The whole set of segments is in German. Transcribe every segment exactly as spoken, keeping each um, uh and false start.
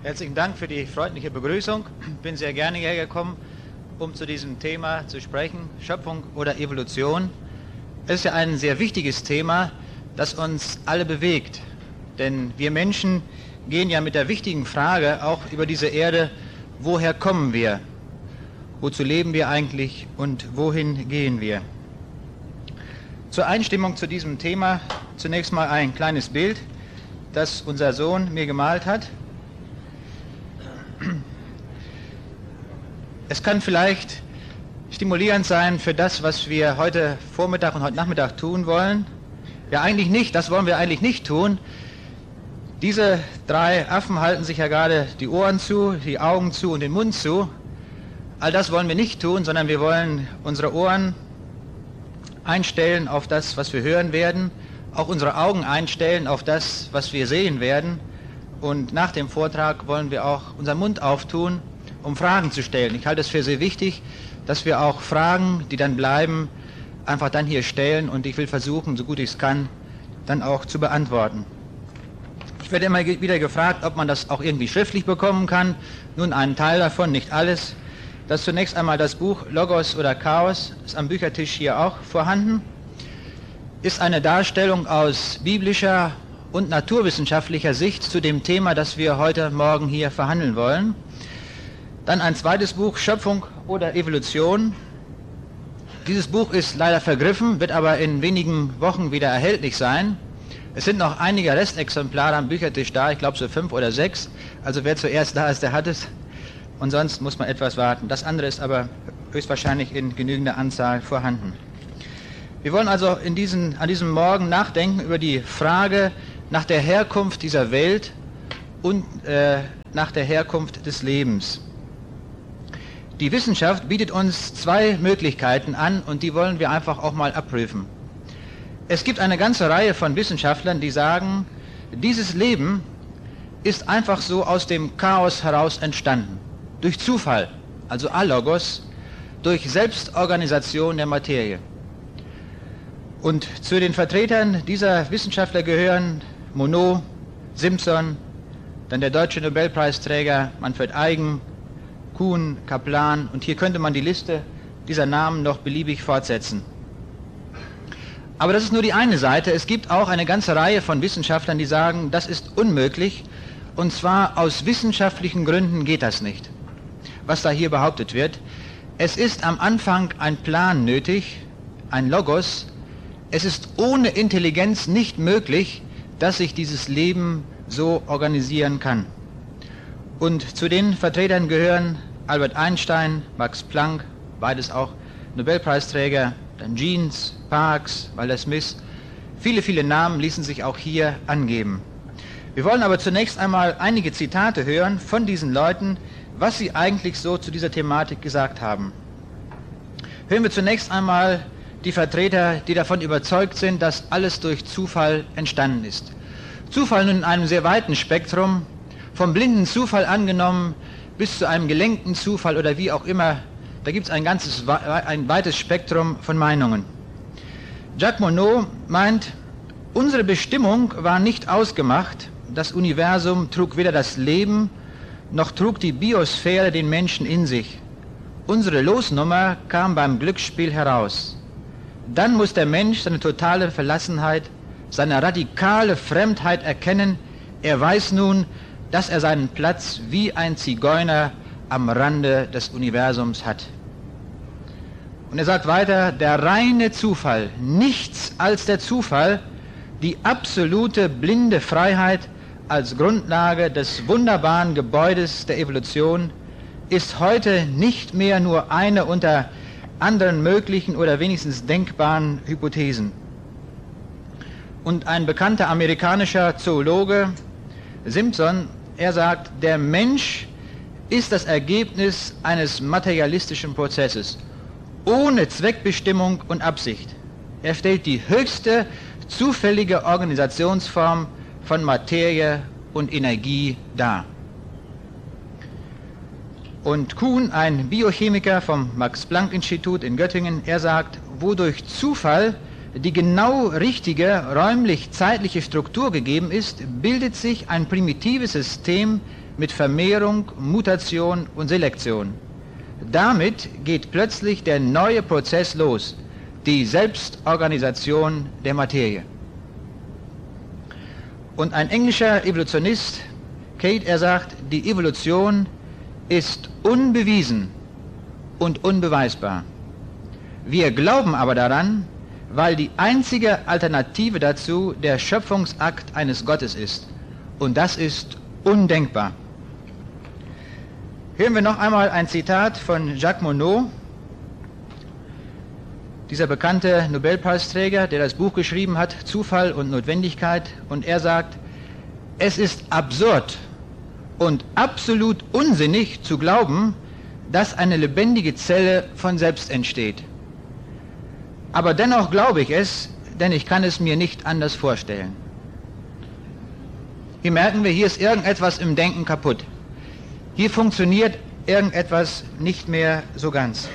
Herzlichen Dank für die freundliche Begrüßung. Ich bin sehr gerne hierher gekommen, um zu diesem Thema zu sprechen, Schöpfung oder Evolution. Es ist ja ein sehr wichtiges Thema, das uns alle bewegt. Denn wir Menschen gehen ja mit der wichtigen Frage auch über diese Erde, woher kommen wir? Wozu leben wir eigentlich und wohin gehen wir? Zur Einstimmung zu diesem Thema zunächst mal ein kleines Bild, das unser Sohn mir gemalt hat. Es kann vielleicht stimulierend sein für das, was wir heute Vormittag und heute Nachmittag tun wollen. Ja, eigentlich nicht, das wollen wir eigentlich nicht tun. Diese drei Affen halten sich ja gerade die Ohren zu, die Augen zu und den Mund zu. All das wollen wir nicht tun, sondern wir wollen unsere Ohren einstellen auf das, was wir hören werden, auch unsere Augen einstellen auf das, was wir sehen werden. Und nach dem Vortrag wollen wir auch unseren Mund auftun, um Fragen zu stellen. Ich halte es für sehr wichtig, dass wir auch Fragen, die dann bleiben, einfach dann hier stellen, und ich will versuchen, so gut ich es kann, dann auch zu beantworten. Ich werde immer wieder gefragt, ob man das auch irgendwie schriftlich bekommen kann. Nun, einen Teil davon, nicht alles. Das ist zunächst einmal das Buch Logos oder Chaos, ist am Büchertisch hier auch vorhanden. Ist eine Darstellung aus biblischer und naturwissenschaftlicher Sicht zu dem Thema, das wir heute Morgen hier verhandeln wollen. Dann ein zweites Buch, Schöpfung oder Evolution. Dieses Buch ist leider vergriffen, wird aber in wenigen Wochen wieder erhältlich sein. Es sind noch einige Restexemplare am Büchertisch da, ich glaube so fünf oder sechs. Also wer zuerst da ist, der hat es. Und sonst muss man etwas warten. Das andere ist aber höchstwahrscheinlich in genügender Anzahl vorhanden. Wir wollen also in diesen, an diesem Morgen nachdenken über die Frage nach der Herkunft dieser Welt und äh, nach der Herkunft des Lebens. Die Wissenschaft bietet uns zwei Möglichkeiten an, und die wollen wir einfach auch mal abprüfen. Es gibt eine ganze Reihe von Wissenschaftlern, die sagen, dieses Leben ist einfach so aus dem Chaos heraus entstanden. Durch Zufall, also Alogos, durch Selbstorganisation der Materie. Und zu den Vertretern dieser Wissenschaftler gehören Monod, Simpson, dann der deutsche Nobelpreisträger Manfred Eigen, Kuhn, Kaplan, und hier könnte man die Liste dieser Namen noch beliebig fortsetzen. Aber das ist nur die eine Seite. Es gibt auch eine ganze Reihe von Wissenschaftlern, die sagen, das ist unmöglich, und zwar aus wissenschaftlichen Gründen geht das nicht, was da hier behauptet wird. Es ist am Anfang ein Plan nötig, ein Logos. Es ist ohne Intelligenz nicht möglich, dass sich dieses Leben so organisieren kann. Und zu den Vertretern gehören Albert Einstein, Max Planck, beides auch Nobelpreisträger, dann Jeans, Parkes, Walter Smith. Viele, viele Namen ließen sich auch hier angeben. Wir wollen aber zunächst einmal einige Zitate hören von diesen Leuten, was sie eigentlich so zu dieser Thematik gesagt haben. Hören wir zunächst einmal die Vertreter, die davon überzeugt sind, dass alles durch Zufall entstanden ist. Zufall nun in einem sehr weiten Spektrum, vom blinden Zufall angenommen bis zu einem gelenkten Zufall oder wie auch immer. Da gibt es ein ganzes, ein weites Spektrum von Meinungen. Jacques Monod meint, unsere Bestimmung war nicht ausgemacht. Das Universum trug weder das Leben, noch trug die Biosphäre den Menschen in sich. Unsere Losnummer kam beim Glücksspiel heraus. Dann muss der Mensch seine totale Verlassenheit, seine radikale Fremdheit erkennen. Er weiß nun, dass er seinen Platz wie ein Zigeuner am Rande des Universums hat. Und er sagt weiter, der reine Zufall, nichts als der Zufall, die absolute blinde Freiheit als Grundlage des wunderbaren Gebäudes der Evolution, ist heute nicht mehr nur eine unter anderen möglichen oder wenigstens denkbaren Hypothesen. Und ein bekannter amerikanischer Zoologe, Simpson, er sagt, der Mensch ist das Ergebnis eines materialistischen Prozesses, ohne Zweckbestimmung und Absicht. Er stellt die höchste zufällige Organisationsform von Materie und Energie dar. Und Kuhn, ein Biochemiker vom Max-Planck-Institut in Göttingen, er sagt, wo durch Zufall die genau richtige räumlich-zeitliche Struktur gegeben ist, bildet sich ein primitives System mit Vermehrung, Mutation und Selektion. Damit geht plötzlich der neue Prozess los, die Selbstorganisation der Materie. Und ein englischer Evolutionist, Cade, er sagt, die Evolution ist unbewiesen und unbeweisbar. Wir glauben aber daran, weil die einzige Alternative dazu der Schöpfungsakt eines Gottes ist. Und das ist undenkbar. Hören wir noch einmal ein Zitat von Jacques Monod, dieser bekannte Nobelpreisträger, der das Buch geschrieben hat, Zufall und Notwendigkeit. Und er sagt, es ist absurd und absolut unsinnig zu glauben, dass eine lebendige Zelle von selbst entsteht. Aber dennoch glaube ich es, denn ich kann es mir nicht anders vorstellen. Hier merken wir, hier ist irgendetwas im Denken kaputt. Hier funktioniert irgendetwas nicht mehr so ganz.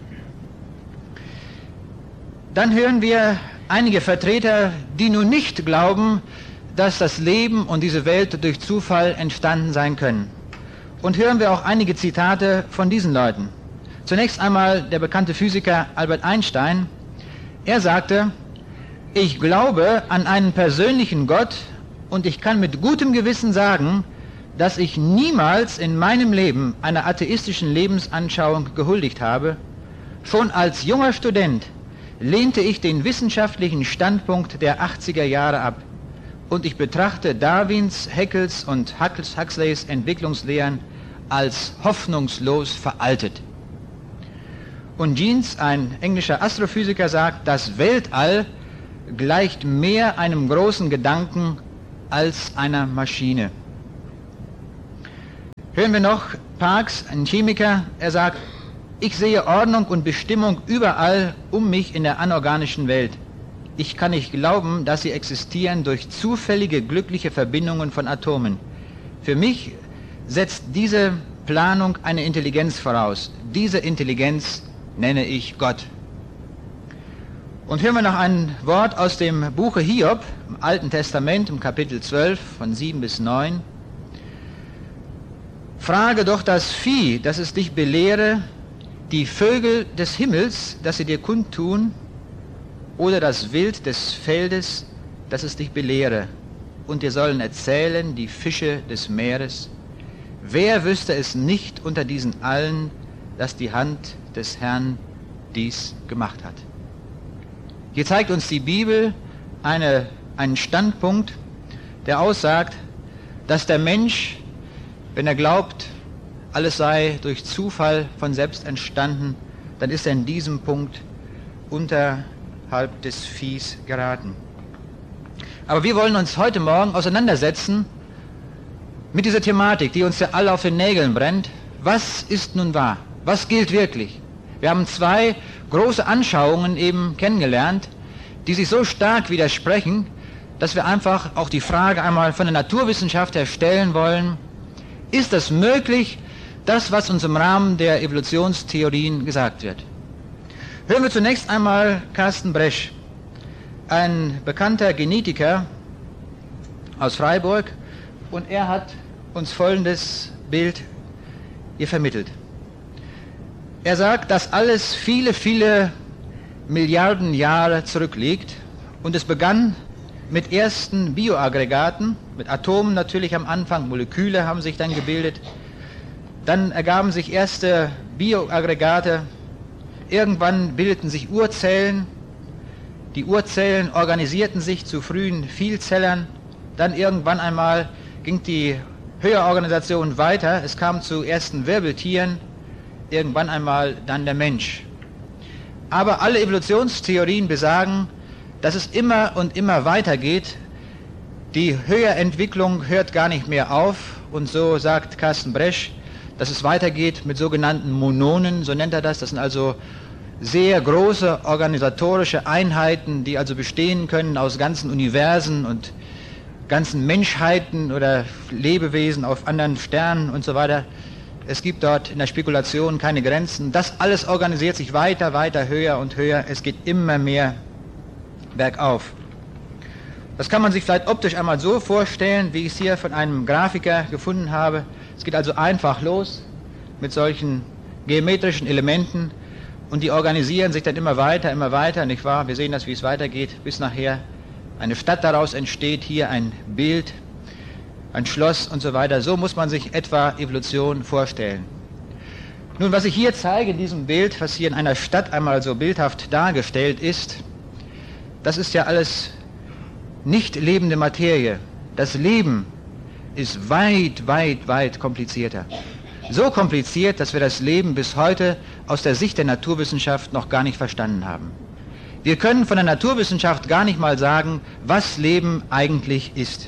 Dann hören wir einige Vertreter, die nun nicht glauben, dass das Leben und diese Welt durch Zufall entstanden sein können. Und hören wir auch einige Zitate von diesen Leuten. Zunächst einmal der bekannte Physiker Albert Einstein. Er sagte, ich glaube an einen persönlichen Gott und ich kann mit gutem Gewissen sagen, dass ich niemals in meinem Leben einer atheistischen Lebensanschauung gehuldigt habe. Schon als junger Student lehnte ich den wissenschaftlichen Standpunkt der achtziger Jahre ab und ich betrachte Darwins, Haeckels und Huxleys Entwicklungslehren als hoffnungslos veraltet. Und Jeans, ein englischer Astrophysiker, sagt, das Weltall gleicht mehr einem großen Gedanken als einer Maschine. Hören wir noch Parkes, ein Chemiker, er sagt, ich sehe Ordnung und Bestimmung überall um mich in der anorganischen Welt. Ich kann nicht glauben, dass sie existieren durch zufällige, glückliche Verbindungen von Atomen. Für mich setzt diese Planung eine Intelligenz voraus. Diese Intelligenz nenne ich Gott. Und hören wir noch ein Wort aus dem Buche Hiob, im Alten Testament, im Kapitel zwölf, von sieben bis neun. Frage doch das Vieh, dass es dich belehre, die Vögel des Himmels, dass sie dir kundtun, oder das Wild des Feldes, dass es dich belehre. Und dir sollen erzählen die Fische des Meeres. Wer wüsste es nicht unter diesen allen, dass die Hand des Herrn dies gemacht hat? Hier zeigt uns die Bibel eine, einen Standpunkt, der aussagt, dass der Mensch, wenn er glaubt, alles sei durch Zufall von selbst entstanden, dann ist er in diesem Punkt unterhalb des Viehs geraten. Aber wir wollen uns heute Morgen auseinandersetzen mit dieser Thematik, die uns ja alle auf den Nägeln brennt. Was ist nun wahr? Was gilt wirklich? Wir haben zwei große Anschauungen eben kennengelernt, die sich so stark widersprechen, dass wir einfach auch die Frage einmal von der Naturwissenschaft her stellen wollen, ist es möglich, das, was uns im Rahmen der Evolutionstheorien gesagt wird? Hören wir zunächst einmal Carsten Bresch, ein bekannter Genetiker aus Freiburg, und er hat uns folgendes Bild hier vermittelt. Er sagt, dass alles viele, viele Milliarden Jahre zurückliegt und es begann mit ersten Bioaggregaten, mit Atomen natürlich am Anfang, Moleküle haben sich dann gebildet, dann ergaben sich erste Bioaggregate, irgendwann bildeten sich Urzellen, die Urzellen organisierten sich zu frühen Vielzellern, dann irgendwann einmal ging die Höherorganisation weiter, es kam zu ersten Wirbeltieren, irgendwann einmal dann der Mensch. Aber alle Evolutionstheorien besagen, dass es immer und immer weitergeht, die Höherentwicklung hört gar nicht mehr auf, und so sagt Carsten Bresch, dass es weitergeht mit sogenannten Mononen, so nennt er das, das sind also sehr große organisatorische Einheiten, die also bestehen können aus ganzen Universen und ganzen Menschheiten oder Lebewesen auf anderen Sternen und so weiter. Es gibt dort in der Spekulation keine Grenzen. Das alles organisiert sich weiter, weiter, höher und höher. Es geht immer mehr bergauf. Das kann man sich vielleicht optisch einmal so vorstellen, wie ich es hier von einem Grafiker gefunden habe. Es geht also einfach los mit solchen geometrischen Elementen und die organisieren sich dann immer weiter, immer weiter, nicht wahr? Wir sehen das, wie es weitergeht, bis nachher eine Stadt daraus entsteht, hier ein Bild, ein Schloss und so weiter. So muss man sich etwa Evolution vorstellen. Nun, was ich hier zeige in diesem Bild, was hier in einer Stadt einmal so bildhaft dargestellt ist, das ist ja alles nicht lebende Materie. Das Leben ist weit, weit, weit komplizierter. So kompliziert, dass wir das Leben bis heute aus der Sicht der Naturwissenschaft noch gar nicht verstanden haben. Wir können von der Naturwissenschaft gar nicht mal sagen, was Leben eigentlich ist.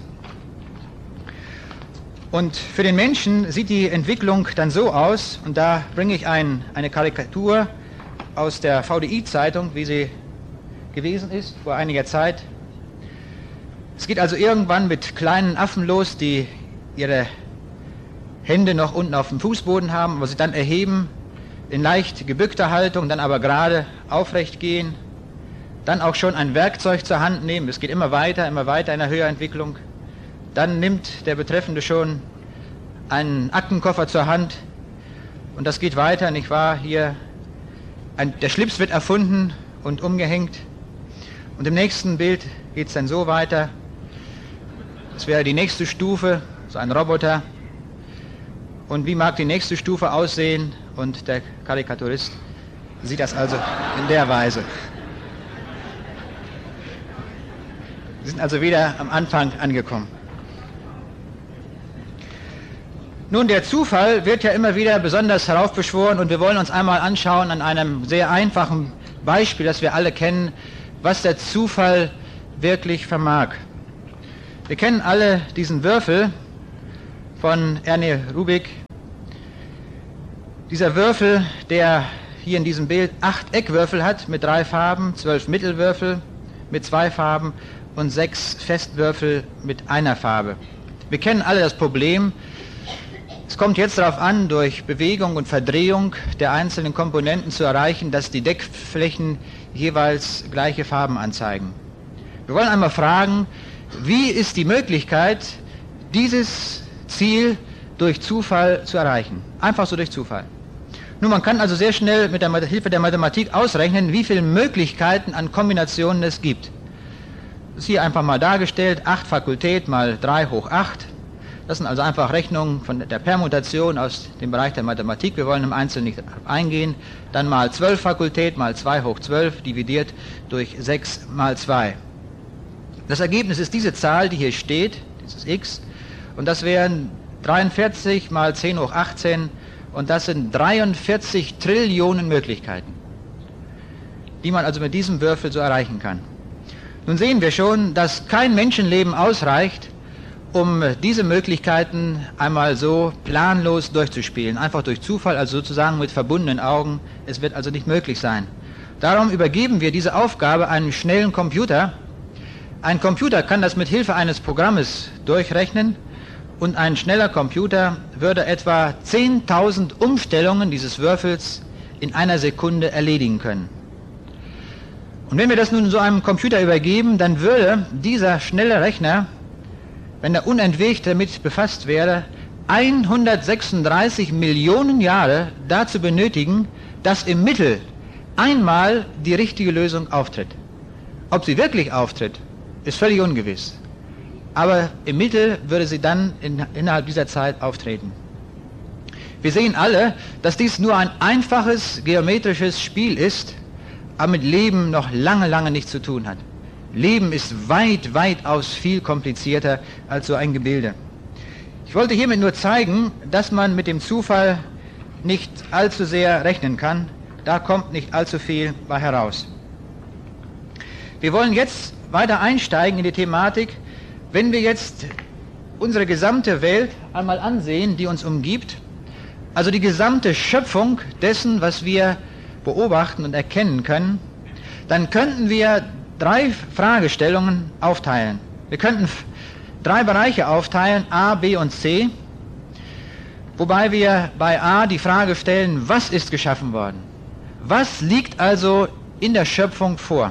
Und für den Menschen sieht die Entwicklung dann so aus, und da bringe ich ein, eine Karikatur aus der V D I-Zeitung, wie sie gewesen ist vor einiger Zeit. Es geht also irgendwann mit kleinen Affen los, die ihre Hände noch unten auf dem Fußboden haben, aber sie dann erheben, in leicht gebückter Haltung, dann aber gerade aufrecht gehen, dann auch schon ein Werkzeug zur Hand nehmen. Es geht immer weiter, immer weiter in der Höherentwicklung. Dann nimmt der Betreffende schon einen Aktenkoffer zur Hand und das geht weiter, nicht wahr? Hier, ein, der Schlips wird erfunden und umgehängt und im nächsten Bild geht es dann so weiter. Das wäre die nächste Stufe, so ein Roboter. Und wie mag die nächste Stufe aussehen? Und der Karikaturist sieht das also in der Weise. Wir sind also wieder am Anfang angekommen. Nun, der Zufall wird ja immer wieder besonders heraufbeschworen und wir wollen uns einmal anschauen an einem sehr einfachen Beispiel, das wir alle kennen, was der Zufall wirklich vermag. Wir kennen alle diesen Würfel von Ernest Rubik. Dieser Würfel, der hier in diesem Bild acht Eckwürfel hat mit drei Farben, zwölf Mittelwürfel mit zwei Farben und sechs Festwürfel mit einer Farbe. Wir kennen alle das Problem. Es kommt jetzt darauf an, durch Bewegung und Verdrehung der einzelnen Komponenten zu erreichen, dass die Deckflächen jeweils gleiche Farben anzeigen. Wir wollen einmal fragen, wie ist die Möglichkeit, dieses Ziel durch Zufall zu erreichen? Einfach so durch Zufall. Nun, man kann also sehr schnell mit der Hilfe der Mathematik ausrechnen, wie viele Möglichkeiten an Kombinationen es gibt. Das ist hier einfach mal dargestellt, acht Fakultät mal drei hoch acht. Das sind also einfach Rechnungen von der Permutation aus dem Bereich der Mathematik. Wir wollen im Einzelnen nicht eingehen. Dann mal zwölf Fakultät mal zwei hoch zwölf dividiert durch sechs mal zwei. Das Ergebnis ist diese Zahl, die hier steht, dieses x, und das wären dreiundvierzig mal zehn hoch achtzehn, und das sind dreiundvierzig Trillionen Möglichkeiten, die man also mit diesem Würfel so erreichen kann. Nun sehen wir schon, dass kein Menschenleben ausreicht, um diese Möglichkeiten einmal so planlos durchzuspielen, einfach durch Zufall, also sozusagen mit verbundenen Augen. Es wird also nicht möglich sein. Darum übergeben wir diese Aufgabe einem schnellen Computer. Ein Computer kann das mit Hilfe eines Programmes durchrechnen und ein schneller Computer würde etwa zehntausend Umstellungen dieses Würfels in einer Sekunde erledigen können. Und wenn wir das nun so einem Computer übergeben, dann würde dieser schnelle Rechner, wenn er unentwegt damit befasst wäre, hundertsechsunddreißig Millionen Jahre dazu benötigen, dass im Mittel einmal die richtige Lösung auftritt. Ob sie wirklich auftritt, ist völlig ungewiss. Aber im Mittel würde sie dann in, innerhalb dieser Zeit auftreten. Wir sehen alle, dass dies nur ein einfaches geometrisches Spiel ist, aber mit Leben noch lange, lange nichts zu tun hat. Leben ist weit, weitaus viel komplizierter als so ein Gebilde. Ich wollte hiermit nur zeigen, dass man mit dem Zufall nicht allzu sehr rechnen kann. Da kommt nicht allzu viel bei heraus. Wir wollen jetzt weiter einsteigen in die Thematik, wenn wir jetzt unsere gesamte Welt einmal ansehen, die uns umgibt, also die gesamte Schöpfung dessen, was wir beobachten und erkennen können, dann könnten wir drei Fragestellungen aufteilen. Wir könnten drei Bereiche aufteilen, A, B und C, wobei wir bei A die Frage stellen, was ist geschaffen worden? Was liegt also in der Schöpfung vor?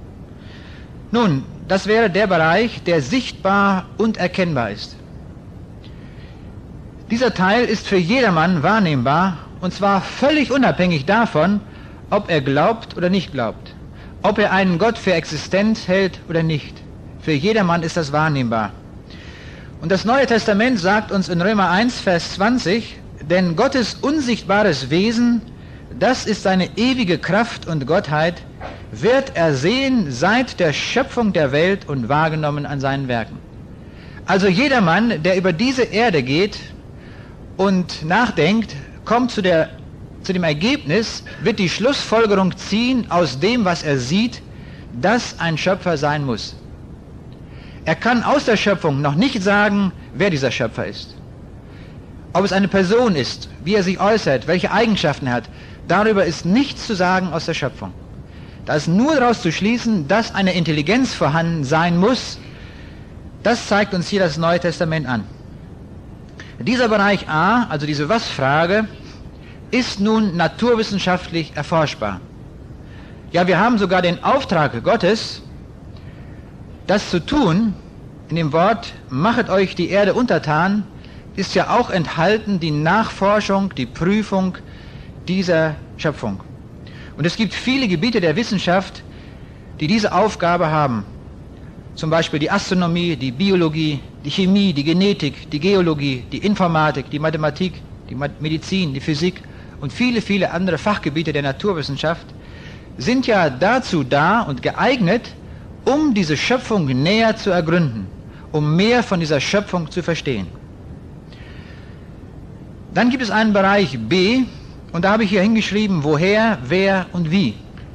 Nun, das wäre der Bereich, der sichtbar und erkennbar ist. Dieser Teil ist für jedermann wahrnehmbar, und zwar völlig unabhängig davon, ob er glaubt oder nicht glaubt, ob er einen Gott für existent hält oder nicht. Für jedermann ist das wahrnehmbar. Und das Neue Testament sagt uns in Römer eins, Vers zwanzig, denn Gottes unsichtbares Wesen, das ist seine ewige Kraft und Gottheit, wird ersehen seit der Schöpfung der Welt und wahrgenommen an seinen Werken. Also jedermann, der über diese Erde geht und nachdenkt, kommt zu, der, zu dem Ergebnis, wird die Schlussfolgerung ziehen aus dem, was er sieht, dass ein Schöpfer sein muss. Er kann aus der Schöpfung noch nicht sagen, wer dieser Schöpfer ist. Ob es eine Person ist, wie er sich äußert, welche Eigenschaften er hat, darüber ist nichts zu sagen aus der Schöpfung. Da ist nur daraus zu schließen, dass eine Intelligenz vorhanden sein muss. Das zeigt uns hier das Neue Testament an. Dieser Bereich A, also diese Was-Frage, ist nun naturwissenschaftlich erforschbar. Ja, wir haben sogar den Auftrag Gottes, das zu tun. In dem Wort, machet euch die Erde untertan, ist ja auch enthalten die Nachforschung, die Prüfung dieser Schöpfung. Und es gibt viele Gebiete der Wissenschaft, die diese Aufgabe haben. Zum Beispiel die Astronomie, die Biologie, die Chemie, die Genetik, die Geologie, die Informatik, die Mathematik, die Medizin, die Physik und viele, viele andere Fachgebiete der Naturwissenschaft sind ja dazu da und geeignet, um diese Schöpfung näher zu ergründen, um mehr von dieser Schöpfung zu verstehen. Dann gibt es einen Bereich B, und da habe ich hier hingeschrieben, woher, wer und wie.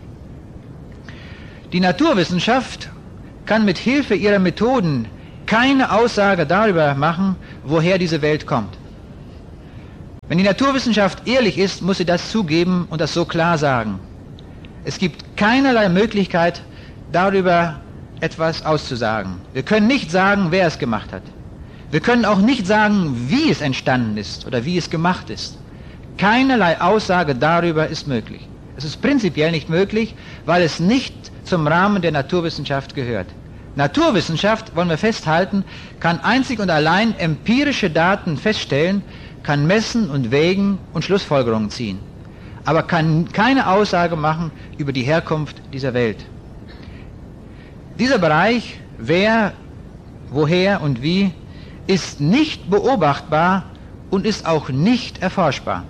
Die Naturwissenschaft kann mit Hilfe ihrer Methoden keine Aussage darüber machen, woher diese Welt kommt. Wenn die Naturwissenschaft ehrlich ist, muss sie das zugeben und das so klar sagen. Es gibt keinerlei Möglichkeit, darüber etwas auszusagen. Wir können nicht sagen, wer es gemacht hat. Wir können auch nicht sagen, wie es entstanden ist oder wie es gemacht ist. Keinerlei Aussage darüber ist möglich. Es ist prinzipiell nicht möglich, weil es nicht zum Rahmen der Naturwissenschaft gehört. Naturwissenschaft, wollen wir festhalten, kann einzig und allein empirische Daten feststellen, kann messen und wägen und Schlussfolgerungen ziehen, aber kann keine Aussage machen über die Herkunft dieser Welt. Dieser Bereich, wer, woher und wie, ist nicht beobachtbar und ist auch nicht erforschbar.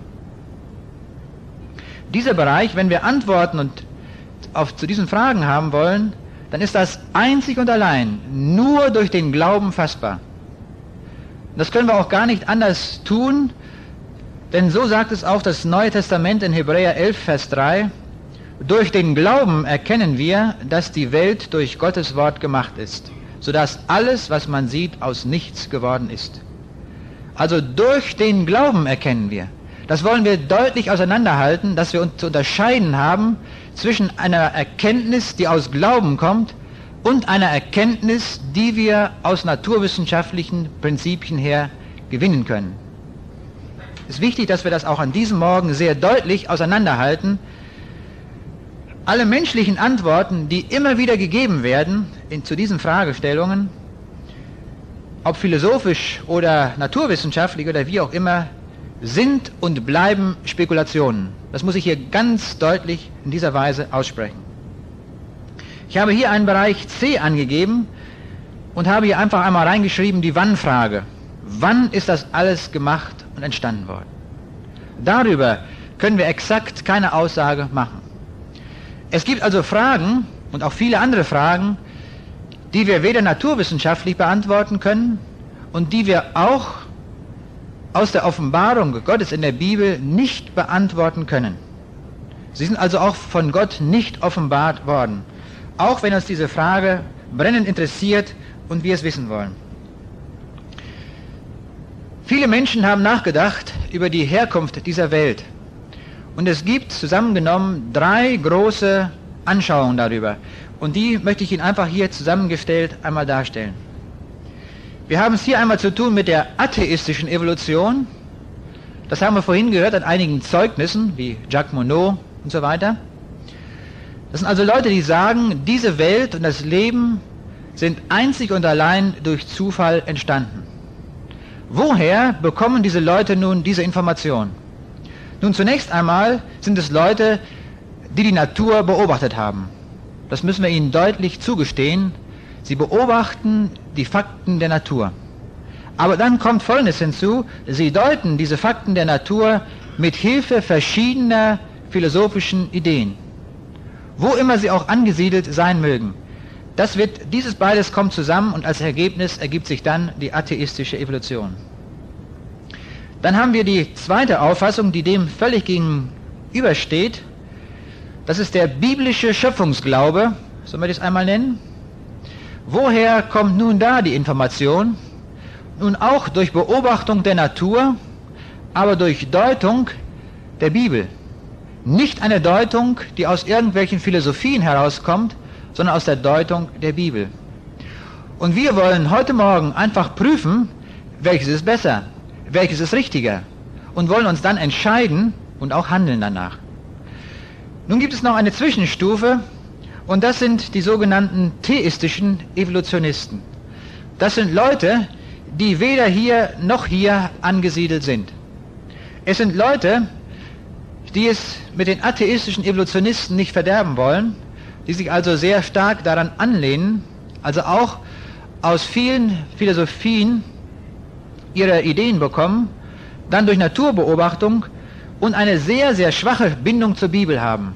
Dieser Bereich, wenn wir Antworten und auf, zu diesen Fragen haben wollen, dann ist das einzig und allein nur durch den Glauben fassbar. Das können wir auch gar nicht anders tun, denn so sagt es auch das Neue Testament in Hebräer elf, Vers drei, durch den Glauben erkennen wir, dass die Welt durch Gottes Wort gemacht ist, sodass alles, was man sieht, aus nichts geworden ist. Also durch den Glauben erkennen wir. Das wollen wir deutlich auseinanderhalten, dass wir uns zu unterscheiden haben zwischen einer Erkenntnis, die aus Glauben kommt, und einer Erkenntnis, die wir aus naturwissenschaftlichen Prinzipien her gewinnen können. Es ist wichtig, dass wir das auch an diesem Morgen sehr deutlich auseinanderhalten. Alle menschlichen Antworten, die immer wieder gegeben werden in, zu diesen Fragestellungen, ob philosophisch oder naturwissenschaftlich oder wie auch immer, sind und bleiben Spekulationen. Das muss ich hier ganz deutlich in dieser Weise aussprechen. Ich habe hier einen Bereich C angegeben und habe hier einfach einmal reingeschrieben die Wann-Frage. Wann ist das alles gemacht und entstanden worden? Darüber können wir exakt keine Aussage machen. Es gibt also Fragen und auch viele andere Fragen, die wir weder naturwissenschaftlich beantworten können und die wir auch aus der Offenbarung Gottes in der Bibel nicht beantworten können. Sie sind also auch von Gott nicht offenbart worden, auch wenn uns diese Frage brennend interessiert und wir es wissen wollen. Viele Menschen haben nachgedacht über die Herkunft dieser Welt und es gibt zusammengenommen drei große Anschauungen darüber und die möchte ich Ihnen einfach hier zusammengestellt einmal darstellen. Wir haben es hier einmal zu tun mit der atheistischen Evolution. Das haben wir vorhin gehört an einigen Zeugnissen, wie Jacques Monod und so weiter. Das sind also Leute, die sagen, diese Welt und das Leben sind einzig und allein durch Zufall entstanden. Woher bekommen diese Leute nun diese Information? Nun, zunächst einmal sind es Leute, die die Natur beobachtet haben. Das müssen wir ihnen deutlich zugestehen. Sie beobachten die Fakten der Natur. Aber dann kommt Folgendes hinzu: Sie deuten diese Fakten der Natur mit Hilfe verschiedener philosophischen Ideen, wo immer sie auch angesiedelt sein mögen. Das wird, dieses beides kommt zusammen und als Ergebnis ergibt sich dann die atheistische Evolution. Dann haben wir die zweite Auffassung, die dem völlig gegenübersteht. Das ist der biblische Schöpfungsglaube, so möchte ich es einmal nennen. Woher kommt nun da die Information? Nun auch durch Beobachtung der Natur, aber durch Deutung der Bibel. Nicht eine Deutung, die aus irgendwelchen Philosophien herauskommt, sondern aus der Deutung der Bibel. Und wir wollen heute Morgen einfach prüfen, welches ist besser, welches ist richtiger, und wollen uns dann entscheiden und auch handeln danach. Nun gibt es noch eine Zwischenstufe, und das sind die sogenannten theistischen Evolutionisten. Das sind Leute, die weder hier noch hier angesiedelt sind. Es sind Leute, die es mit den atheistischen Evolutionisten nicht verderben wollen, die sich also sehr stark daran anlehnen, also auch aus vielen Philosophien ihre Ideen bekommen, dann durch Naturbeobachtung und eine sehr, sehr schwache Bindung zur Bibel haben.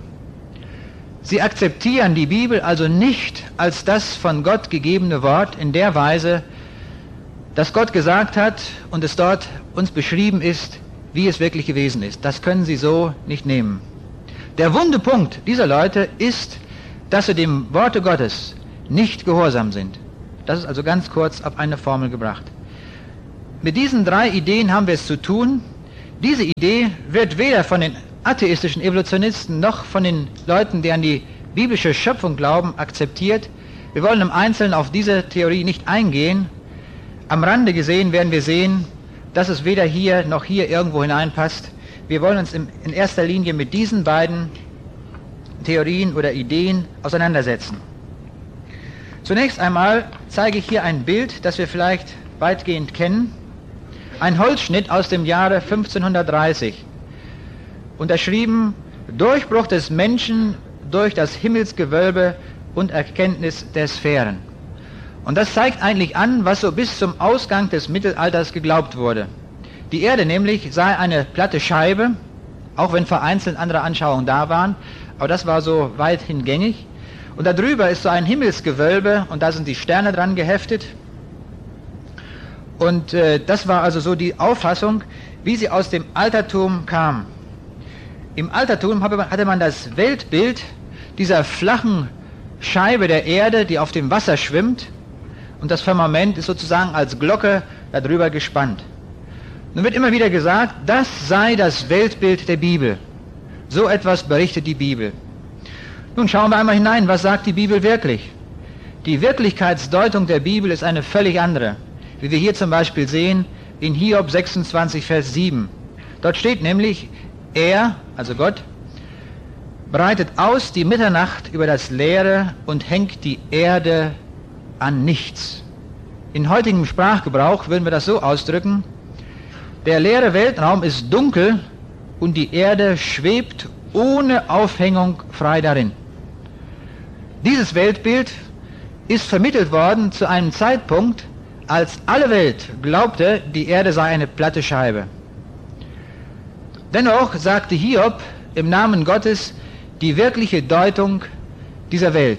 Sie akzeptieren die Bibel also nicht als das von Gott gegebene Wort in der Weise, dass Gott gesagt hat und es dort uns beschrieben ist, wie es wirklich gewesen ist. Das können sie so nicht nehmen. Der wunde Punkt dieser Leute ist, dass sie dem Worte Gottes nicht gehorsam sind. Das ist also ganz kurz auf eine Formel gebracht. Mit diesen drei Ideen haben wir es zu tun. Diese Idee wird weder von den atheistischen Evolutionisten noch von den Leuten, die an die biblische Schöpfung glauben, akzeptiert. Wir wollen im Einzelnen auf diese Theorie nicht eingehen. Am Rande gesehen werden wir sehen, dass es weder hier noch hier irgendwo hineinpasst. Wir wollen uns in erster Linie mit diesen beiden Theorien oder Ideen auseinandersetzen. Zunächst einmal zeige ich hier ein Bild, das wir vielleicht weitgehend kennen. Ein Holzschnitt aus dem Jahre fünfzehnhundertdreißig. Unterschrieben: Durchbruch des Menschen durch das Himmelsgewölbe und Erkenntnis der Sphären. Und das zeigt eigentlich an, was so bis zum Ausgang des Mittelalters geglaubt wurde. Die Erde nämlich sei eine platte Scheibe, auch wenn vereinzelt andere Anschauungen da waren, aber das war so weithin gängig. Und darüber ist so ein Himmelsgewölbe und da sind die Sterne dran geheftet. Und äh, das war also so die Auffassung, wie sie aus dem Altertum kam. Im Altertum hatte man das Weltbild dieser flachen Scheibe der Erde, die auf dem Wasser schwimmt, und das Firmament ist sozusagen als Glocke darüber gespannt. Nun wird immer wieder gesagt, das sei das Weltbild der Bibel. So etwas berichtet die Bibel. Nun schauen wir einmal hinein, was sagt die Bibel wirklich? Die Wirklichkeitsdeutung der Bibel ist eine völlig andere, wie wir hier zum Beispiel sehen in Hiob sechsundzwanzig, Vers sieben. Dort steht nämlich: Er, also Gott, breitet aus die Mitternacht über das Leere und hängt die Erde an nichts. In heutigem Sprachgebrauch würden wir das so ausdrücken: Der leere Weltraum ist dunkel und die Erde schwebt ohne Aufhängung frei darin. Dieses Weltbild ist vermittelt worden zu einem Zeitpunkt, als alle Welt glaubte, die Erde sei eine platte Scheibe. Dennoch sagte Hiob im Namen Gottes die wirkliche Deutung dieser Welt.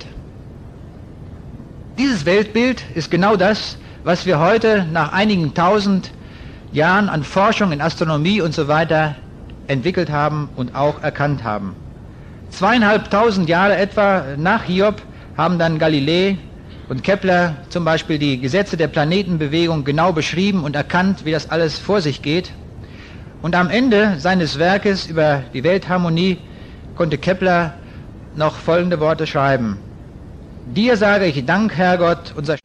Dieses Weltbild ist genau das, was wir heute nach einigen tausend Jahren an Forschung in Astronomie und so weiter entwickelt haben und auch erkannt haben. Zweieinhalbtausend Jahre etwa nach Hiob haben dann Galilei und Kepler zum Beispiel die Gesetze der Planetenbewegung genau beschrieben und erkannt, wie das alles vor sich geht. Und am Ende seines Werkes über die Weltharmonie konnte Kepler noch folgende Worte schreiben: Dir sage ich Dank, Herrgott, unser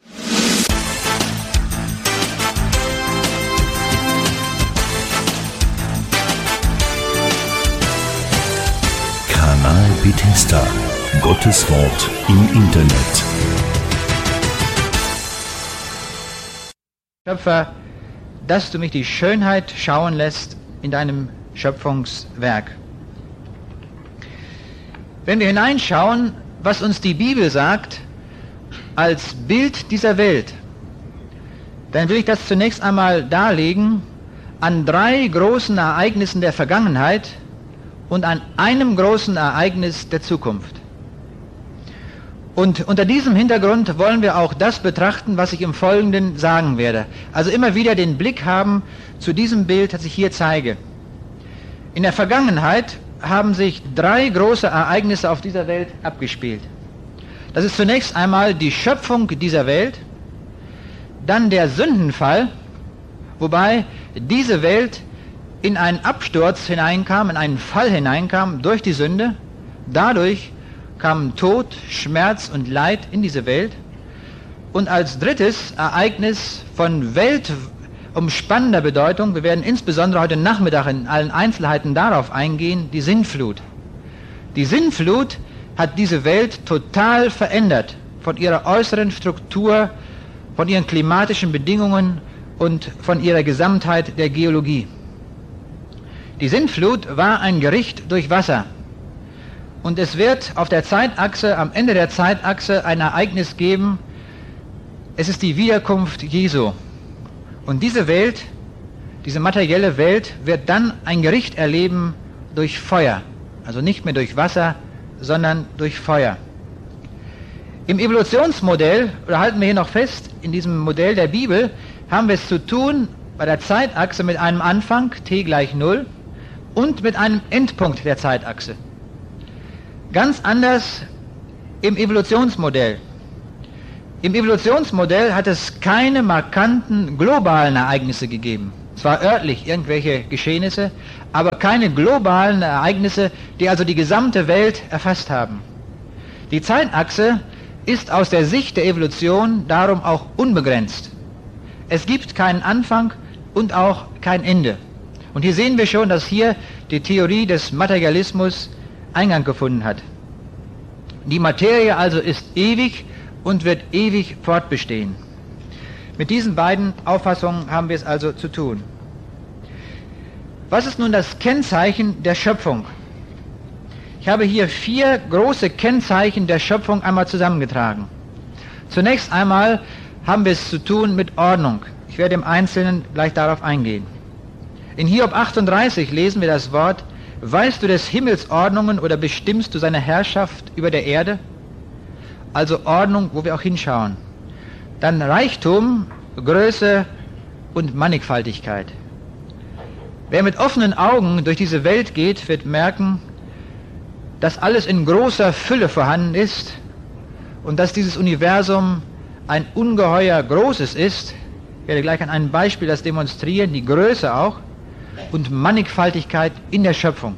Kanal Bethesda, Gottes Wort im Internet. Schöpfer dass du mich die Schönheit schauen lässt in deinem Schöpfungswerk. Wenn wir hineinschauen, was uns die Bibel sagt, als Bild dieser Welt, dann will ich das zunächst einmal darlegen an drei großen Ereignissen der Vergangenheit und an einem großen Ereignis der Zukunft. Und unter diesem Hintergrund wollen wir auch das betrachten, was ich im Folgenden sagen werde. Also immer wieder den Blick haben zu diesem Bild, das ich hier zeige. In der Vergangenheit haben sich drei große Ereignisse auf dieser Welt abgespielt. Das ist zunächst einmal die Schöpfung dieser Welt, dann der Sündenfall, wobei diese Welt in einen Absturz hineinkam, in einen Fall hineinkam durch die Sünde. Dadurch kamen Tod, Schmerz und Leid in diese Welt. Und als drittes Ereignis von weltumspannender Bedeutung, wir werden insbesondere heute Nachmittag in allen Einzelheiten darauf eingehen, die Sintflut. Die Sintflut hat diese Welt total verändert, von ihrer äußeren Struktur, von ihren klimatischen Bedingungen und von ihrer Gesamtheit der Geologie. Die Sintflut war ein Gericht durch Wasser. Und es wird auf der Zeitachse, am Ende der Zeitachse, ein Ereignis geben. Es ist die Wiederkunft Jesu. Und diese Welt, diese materielle Welt, wird dann ein Gericht erleben durch Feuer. Also nicht mehr durch Wasser, sondern durch Feuer. Im Evolutionsmodell, oder halten wir hier noch fest, in diesem Modell der Bibel, haben wir es zu tun bei der Zeitachse mit einem Anfang, t gleich null, und mit einem Endpunkt der Zeitachse. Ganz anders im Evolutionsmodell. Im Evolutionsmodell hat es keine markanten globalen Ereignisse gegeben. Zwar örtlich irgendwelche Geschehnisse, aber keine globalen Ereignisse, die also die gesamte Welt erfasst haben. Die Zeitachse ist aus der Sicht der Evolution darum auch unbegrenzt. Es gibt keinen Anfang und auch kein Ende. Und hier sehen wir schon, dass hier die Theorie des Materialismus Eingang gefunden hat. Die Materie also ist ewig und wird ewig fortbestehen. Mit diesen beiden Auffassungen haben wir es also zu tun. Was ist nun das Kennzeichen der Schöpfung? Ich habe hier vier große Kennzeichen der Schöpfung einmal zusammengetragen. Zunächst einmal haben wir es zu tun mit Ordnung. Ich werde im Einzelnen gleich darauf eingehen. In Hiob achtunddreißig lesen wir das Wort: Weißt du des Himmels Ordnungen oder bestimmst du seine Herrschaft über der Erde? Also Ordnung, wo wir auch hinschauen. Dann Reichtum, Größe und Mannigfaltigkeit. Wer mit offenen Augen durch diese Welt geht, wird merken, dass alles in großer Fülle vorhanden ist und dass dieses Universum ein ungeheuer Großes ist. Ich werde gleich an einem Beispiel das demonstrieren, die Größe auch und Mannigfaltigkeit in der Schöpfung.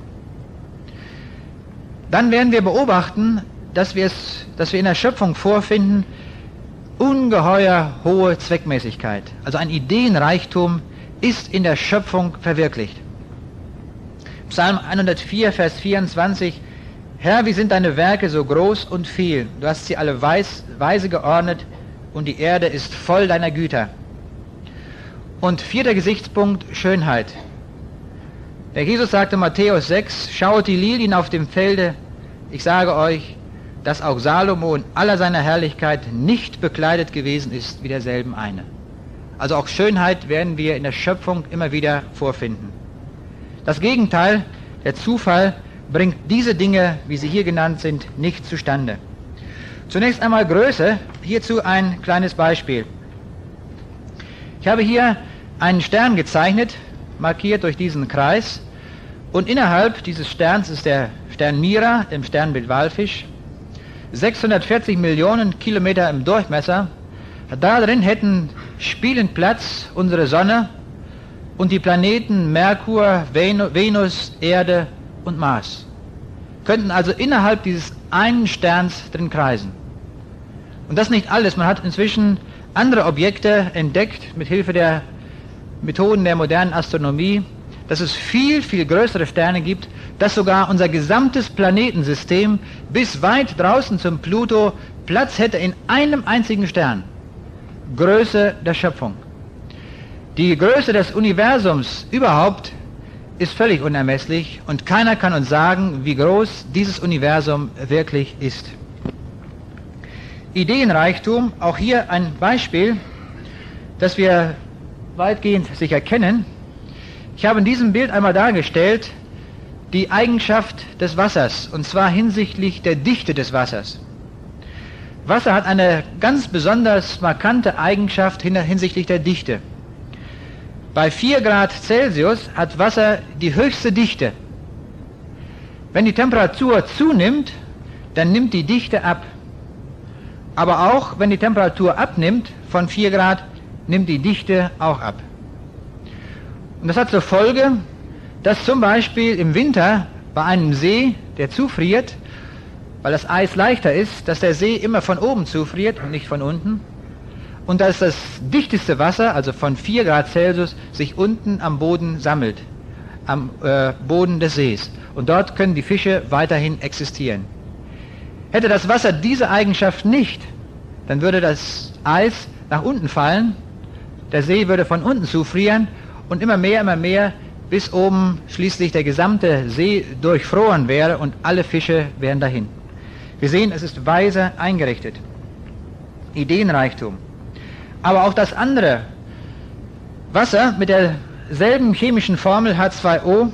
Dann werden wir beobachten, dass wir, es, dass wir in der Schöpfung vorfinden, ungeheuer hohe Zweckmäßigkeit. Also ein Ideenreichtum ist in der Schöpfung verwirklicht. Psalm hundertvier, Vers vierundzwanzig: Herr, wie sind deine Werke so groß und viel? Du hast sie alle weis, weise geordnet und die Erde ist voll deiner Güter. Und vierter Gesichtspunkt, Schönheit. Der Jesus sagte in Matthäus sechs, schaut die Lilien auf dem Felde, ich sage euch, dass auch Salomo in aller seiner Herrlichkeit nicht bekleidet gewesen ist wie derselben eine. Also auch Schönheit werden wir in der Schöpfung immer wieder vorfinden. Das Gegenteil, der Zufall, bringt diese Dinge, wie sie hier genannt sind, nicht zustande. Zunächst einmal Größe, hierzu ein kleines Beispiel. Ich habe hier einen Stern gezeichnet, markiert durch diesen Kreis, und innerhalb dieses Sterns ist der Stern Mira, im Sternbild Walfisch, sechshundertvierzig Millionen Kilometer im Durchmesser. Da drin hätten spielend Platz unsere Sonne und die Planeten Merkur, Venus, Erde und Mars. Könnten also innerhalb dieses einen Sterns drin kreisen. Und das nicht alles. Man hat inzwischen andere Objekte entdeckt mit Hilfe der Methoden der modernen Astronomie, dass es viel, viel größere Sterne gibt, dass sogar unser gesamtes Planetensystem bis weit draußen zum Pluto Platz hätte in einem einzigen Stern. Größe der Schöpfung. Die Größe des Universums überhaupt ist völlig unermesslich und keiner kann uns sagen, wie groß dieses Universum wirklich ist. Ideenreichtum, auch hier ein Beispiel, das wir weitgehend sicher kennen. Ich habe in diesem Bild einmal dargestellt die Eigenschaft des Wassers, und zwar hinsichtlich der Dichte des Wassers. Wasser hat eine ganz besonders markante Eigenschaft hinsichtlich der Dichte. Bei vier Grad Celsius hat Wasser die höchste Dichte. Wenn die Temperatur zunimmt, dann nimmt die Dichte ab. Aber auch wenn die Temperatur abnimmt von vier Grad, nimmt die Dichte auch ab. Und das hat zur Folge, dass zum Beispiel im Winter bei einem See, der zufriert, weil das Eis leichter ist, dass der See immer von oben zufriert und nicht von unten. Und dass das dichteste Wasser, also von vier Grad Celsius, sich unten am Boden sammelt, am äh, Boden des Sees. Und dort können die Fische weiterhin existieren. Hätte das Wasser diese Eigenschaft nicht, dann würde das Eis nach unten fallen, der See würde von unten zufrieren und immer mehr, immer mehr, bis oben schließlich der gesamte See durchfroren wäre und alle Fische wären dahin. Wir sehen, es ist weise eingerichtet. Ideenreichtum. Aber auch das andere, Wasser mit derselben chemischen Formel H zwei O,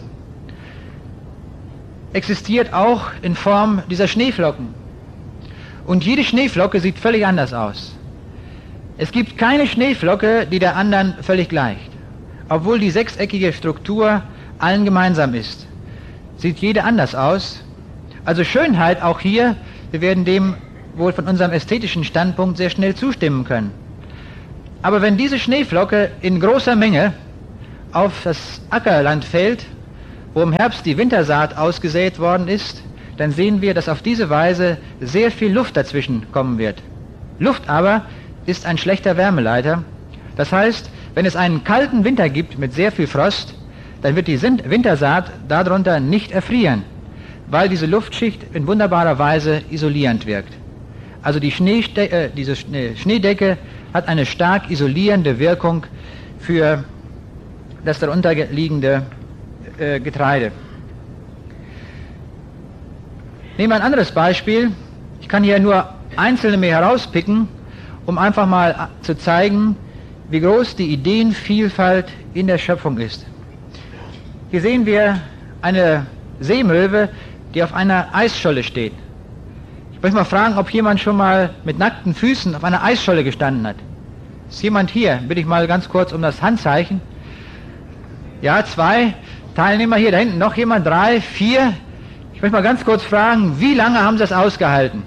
existiert auch in Form dieser Schneeflocken. Und jede Schneeflocke sieht völlig anders aus. Es gibt keine Schneeflocke, die der anderen völlig gleicht. Obwohl die sechseckige Struktur allen gemeinsam ist, sieht jede anders aus. Also Schönheit auch hier, wir werden dem wohl von unserem ästhetischen Standpunkt sehr schnell zustimmen können. Aber wenn diese Schneeflocke in großer Menge auf das Ackerland fällt, wo im Herbst die Wintersaat ausgesät worden ist, dann sehen wir, dass auf diese Weise sehr viel Luft dazwischen kommen wird. Luft aber ist ein schlechter Wärmeleiter. Das heißt, wenn es einen kalten Winter gibt mit sehr viel Frost, dann wird die Wintersaat darunter nicht erfrieren, weil diese Luftschicht in wunderbarer Weise isolierend wirkt. Also die Schneeste- äh, diese Schneedecke hat eine stark isolierende Wirkung für das darunter liegende äh, Getreide. Nehmen wir ein anderes Beispiel. Ich kann hier nur einzelne mehr herauspicken, um einfach mal zu zeigen, wie groß die Ideenvielfalt in der Schöpfung ist. Hier sehen wir eine Seemöwe, die auf einer Eisscholle steht. Ich möchte mal fragen, ob jemand schon mal mit nackten Füßen auf einer Eisscholle gestanden hat. Ist jemand hier? Bitte ich mal ganz kurz um das Handzeichen. Ja, zwei Teilnehmer hier, da hinten noch jemand, drei, vier. Ich möchte mal ganz kurz fragen, wie lange haben Sie das ausgehalten?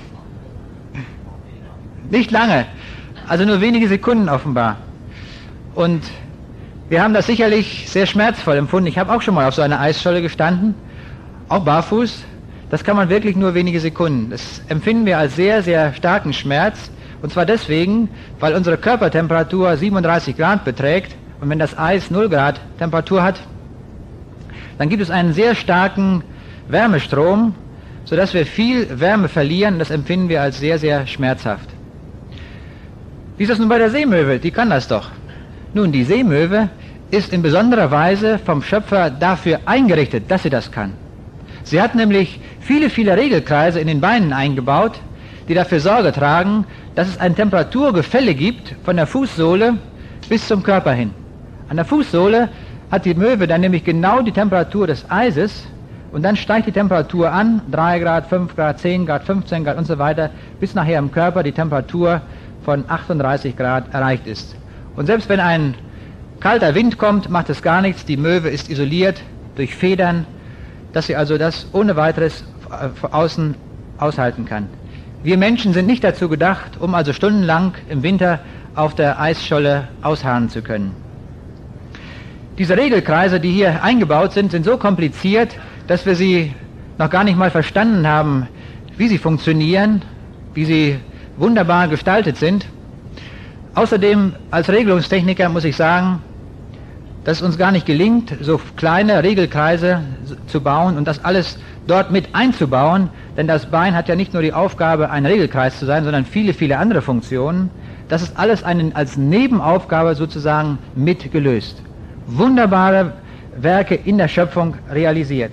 Nicht lange, also nur wenige Sekunden offenbar. Und wir haben das sicherlich sehr schmerzvoll empfunden. Ich habe auch schon mal auf so einer Eisscholle gestanden, auch barfuß. Das kann man wirklich nur wenige Sekunden. Das empfinden wir als sehr, sehr starken Schmerz. Und zwar deswegen, weil unsere Körpertemperatur siebenunddreißig Grad beträgt. Und wenn das Eis null Grad Temperatur hat, dann gibt es einen sehr starken Wärmestrom, sodass wir viel Wärme verlieren. Das empfinden wir als sehr, sehr schmerzhaft. Wie ist das nun bei der Seemöwe? Die kann das doch. Nun, die Seemöwe ist in besonderer Weise vom Schöpfer dafür eingerichtet, dass sie das kann. Sie hat nämlich viele, viele Regelkreise in den Beinen eingebaut, die dafür Sorge tragen, dass es ein Temperaturgefälle gibt von der Fußsohle bis zum Körper hin. An der Fußsohle hat die Möwe dann nämlich genau die Temperatur des Eises und dann steigt die Temperatur an, drei Grad, fünf Grad, zehn Grad, fünfzehn Grad und so weiter, bis nachher im Körper die Temperatur von achtunddreißig Grad erreicht ist. Und selbst wenn ein kalter Wind kommt, macht es gar nichts, die Möwe ist isoliert durch Federn, dass sie also das ohne weiteres von außen aushalten kann. Wir Menschen sind nicht dazu gedacht, um also stundenlang im Winter auf der Eisscholle ausharren zu können. Diese Regelkreise, die hier eingebaut sind, sind so kompliziert, dass wir sie noch gar nicht mal verstanden haben, wie sie funktionieren, wie sie wunderbar gestaltet sind. Außerdem, als Regelungstechniker muss ich sagen, dass es uns gar nicht gelingt, so kleine Regelkreise zu bauen und das alles dort mit einzubauen, denn das Bein hat ja nicht nur die Aufgabe, ein Regelkreis zu sein, sondern viele, viele andere Funktionen. das ist alles einen, als Nebenaufgabe sozusagen mitgelöst. Wunderbare Werke in der Schöpfung realisiert.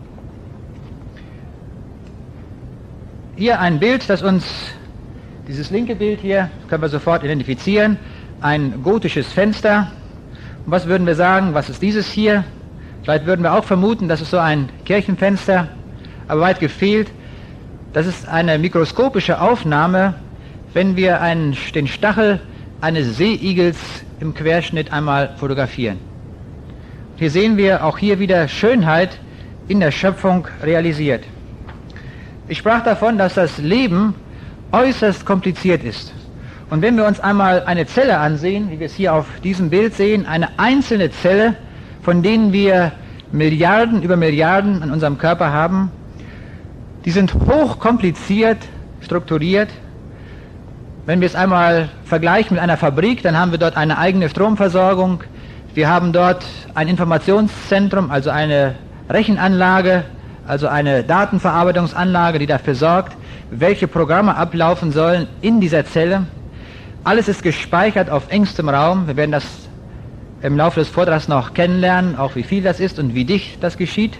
Hier ein Bild, das uns, dieses linke Bild hier, können wir sofort identifizieren, ein gotisches Fenster. Und was würden wir sagen, was ist dieses hier? Vielleicht würden wir auch vermuten, das ist so ein Kirchenfenster, aber weit gefehlt. Das ist eine mikroskopische Aufnahme, wenn wir einen, den Stachel eines Seeigels im Querschnitt einmal fotografieren. Hier sehen wir auch hier wieder Schönheit in der Schöpfung realisiert. Ich sprach davon, dass das Leben äußerst kompliziert ist. Und wenn wir uns einmal eine Zelle ansehen, wie wir es hier auf diesem Bild sehen, eine einzelne Zelle, von denen wir Milliarden über Milliarden an unserem Körper haben, die sind hochkompliziert strukturiert. Wenn wir es einmal vergleichen mit einer Fabrik, dann haben wir dort eine eigene Stromversorgung. Wir haben dort ein Informationszentrum, also eine Rechenanlage, also eine Datenverarbeitungsanlage, die dafür sorgt, welche Programme ablaufen sollen in dieser Zelle. Alles ist gespeichert auf engstem Raum. Wir werden das im Laufe des Vortrags noch kennenlernen, auch wie viel das ist und wie dicht das geschieht.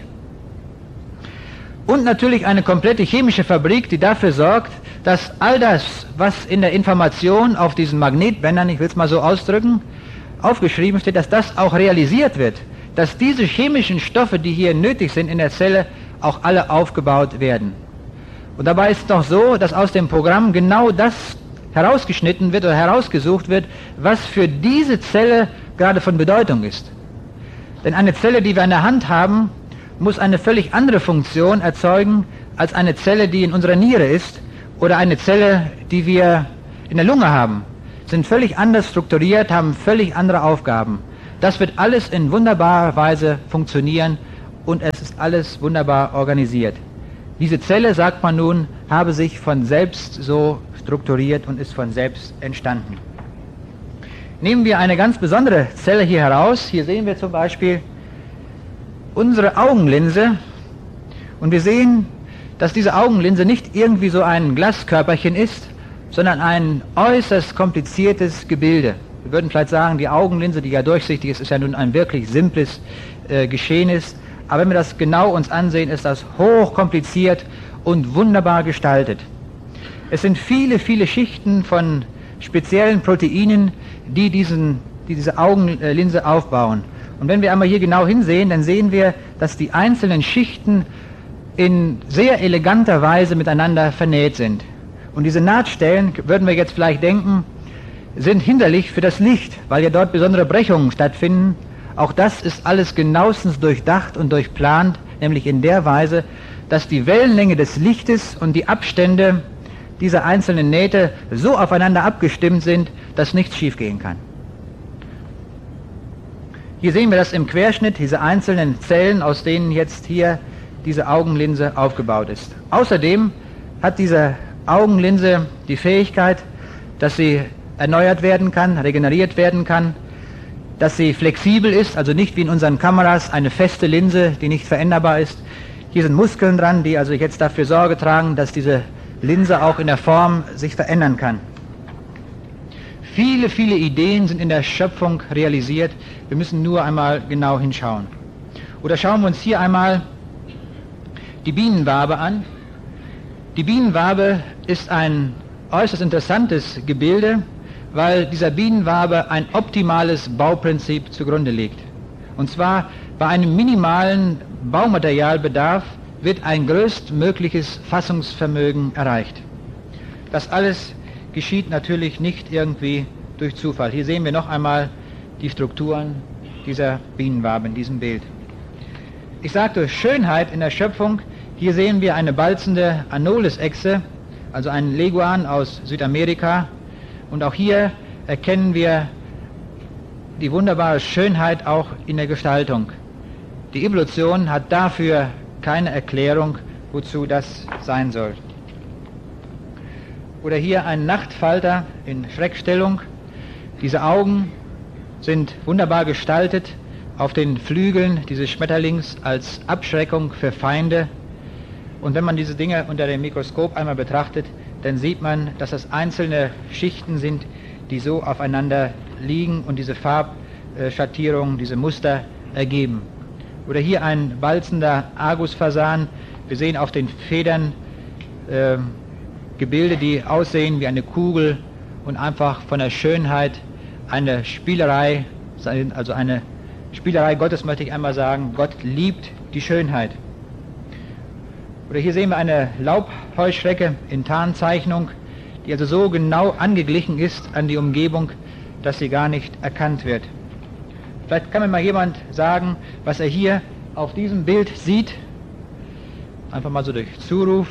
Und natürlich eine komplette chemische Fabrik, die dafür sorgt, dass all das, was in der Information auf diesen Magnetbändern, ich will es mal so ausdrücken, aufgeschrieben steht, dass das auch realisiert wird, dass diese chemischen Stoffe, die hier nötig sind in der Zelle, auch alle aufgebaut werden. Und dabei ist es doch so, dass aus dem Programm genau das herausgeschnitten wird oder herausgesucht wird, was für diese Zelle gerade von Bedeutung ist. Denn eine Zelle, die wir in der Hand haben, muss eine völlig andere Funktion erzeugen als eine Zelle, die in unserer Niere ist oder eine Zelle, die wir in der Lunge haben. Sind völlig anders strukturiert, haben völlig andere Aufgaben. Das wird alles in wunderbarer Weise funktionieren und es ist alles wunderbar organisiert. Diese Zelle, sagt man nun, habe sich von selbst so strukturiert und ist von selbst entstanden. Nehmen wir eine ganz besondere Zelle hier heraus. Hier sehen wir zum Beispiel unsere Augenlinse und wir sehen, dass diese Augenlinse nicht irgendwie so ein Glaskörperchen ist, sondern ein äußerst kompliziertes Gebilde. Wir würden vielleicht sagen, die Augenlinse, die ja durchsichtig ist, ist ja nun ein wirklich simples äh, Geschehnis. Aber wenn wir das genau uns ansehen, ist das hochkompliziert und wunderbar gestaltet. Es sind viele, viele Schichten von speziellen Proteinen, die, diesen, die diese Augenlinse aufbauen. Und wenn wir einmal hier genau hinsehen, dann sehen wir, dass die einzelnen Schichten in sehr eleganter Weise miteinander vernäht sind. Und diese Nahtstellen, würden wir jetzt vielleicht denken, sind hinderlich für das Licht, weil ja dort besondere Brechungen stattfinden. Auch das ist alles genauestens durchdacht und durchplant, nämlich in der Weise, dass die Wellenlänge des Lichtes und die Abstände dieser einzelnen Nähte so aufeinander abgestimmt sind, dass nichts schiefgehen kann. Hier sehen wir das im Querschnitt, diese einzelnen Zellen, aus denen jetzt hier diese Augenlinse aufgebaut ist. Außerdem hat diese Augenlinse die Fähigkeit, dass sie erneuert werden kann, regeneriert werden kann, dass sie flexibel ist, also nicht wie in unseren Kameras eine feste Linse, die nicht veränderbar ist. Hier sind Muskeln dran, die also jetzt dafür Sorge tragen, dass diese Linse auch in der Form sich verändern kann. Viele, viele Ideen sind in der Schöpfung realisiert. Wir müssen nur einmal genau hinschauen. Oder schauen wir uns hier einmal die Bienenwabe an. Die Bienenwabe ist ein äußerst interessantes Gebilde, weil dieser Bienenwabe ein optimales Bauprinzip zugrunde liegt. Und zwar bei einem minimalen Baumaterialbedarf wird ein größtmögliches Fassungsvermögen erreicht. Das alles geschieht natürlich nicht irgendwie durch Zufall. Hier sehen wir noch einmal die Strukturen dieser Bienenwabe in diesem Bild. Ich sagte Schönheit in der Schöpfung. Hier sehen wir eine balzende Anolis-Echse, also einen Leguan aus Südamerika. Und auch hier erkennen wir die wunderbare Schönheit auch in der Gestaltung. Die Evolution hat dafür keine Erklärung, wozu das sein soll. Oder hier ein Nachtfalter in Schreckstellung. Diese Augen sind wunderbar gestaltet auf den Flügeln dieses Schmetterlings als Abschreckung für Feinde. Und wenn man diese Dinge unter dem Mikroskop einmal betrachtet, dann sieht man, dass das einzelne Schichten sind, die so aufeinander liegen und diese Farbschattierungen, diese Muster ergeben. Oder hier ein balzender Argusfasan. Wir sehen auf den Federn äh, Gebilde, die aussehen wie eine Kugel und einfach von der Schönheit eine Spielerei, also eine Spielerei Gottes, möchte ich einmal sagen. Gott liebt die Schönheit. Oder hier sehen wir eine Laubheuschrecke in Tarnzeichnung, die also so genau angeglichen ist an die Umgebung, dass sie gar nicht erkannt wird. Vielleicht kann mir mal jemand sagen, was er hier auf diesem Bild sieht. Einfach mal so durch Zuruf.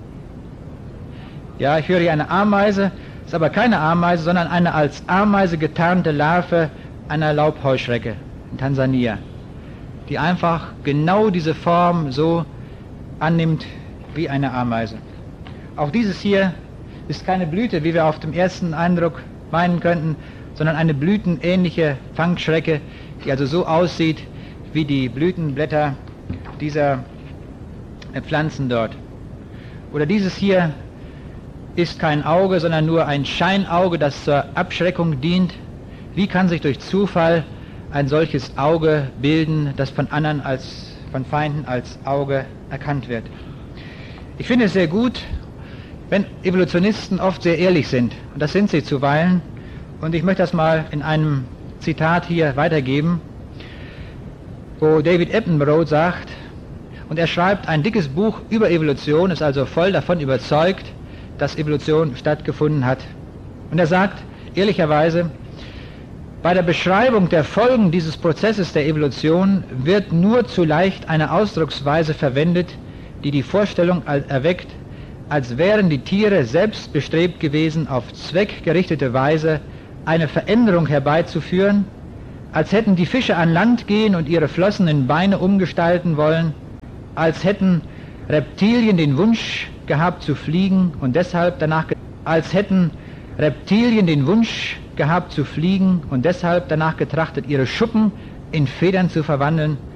Ja, ich höre hier eine Ameise, ist aber keine Ameise, sondern eine als Ameise getarnte Larve einer Laubheuschrecke in Tansania, die einfach genau diese Form so annimmt wie eine Ameise. Auch dieses hier ist keine Blüte, wie wir auf dem ersten Eindruck meinen könnten, sondern eine blütenähnliche Fangschrecke, die also so aussieht wie die Blütenblätter dieser Pflanzen dort. Oder dieses hier ist kein Auge, sondern nur ein Scheinauge, das zur Abschreckung dient. Wie kann sich durch Zufall ein solches Auge bilden, das von anderen als von Feinden als Auge erkannt wird? Ich finde es sehr gut, wenn Evolutionisten oft sehr ehrlich sind, und das sind sie zuweilen, und ich möchte das mal in einem Zitat hier weitergeben, wo David Attenborough sagt, und er schreibt ein dickes Buch über Evolution, ist also voll davon überzeugt, dass Evolution stattgefunden hat. Und er sagt ehrlicherweise, bei der Beschreibung der Folgen dieses Prozesses der Evolution wird nur zu leicht eine Ausdrucksweise verwendet, die die Vorstellung erweckt, als wären die Tiere selbst bestrebt gewesen, auf zweckgerichtete Weise eine Veränderung herbeizuführen, als hätten die Fische an Land gehen und ihre Flossen in Beine umgestalten wollen, als hätten Reptilien den Wunsch gehabt zu fliegen und deshalb danach, als hätten Reptilien den Wunsch gehabt zu fliegen und deshalb danach getrachtet, ihre Schuppen in Federn zu verwandeln,